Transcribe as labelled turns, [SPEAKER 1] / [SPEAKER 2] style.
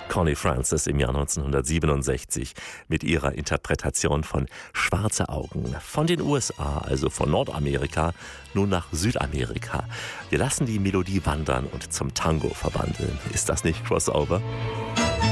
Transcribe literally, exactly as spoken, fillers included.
[SPEAKER 1] Connie Francis im Jahr neunzehnhundertsiebenundsechzig mit ihrer Interpretation von Schwarze Augen. Von den U S A, also von Nordamerika, nun nach Südamerika. Wir lassen die Melodie wandern und zum Tango verwandeln. Ist das nicht Crossover?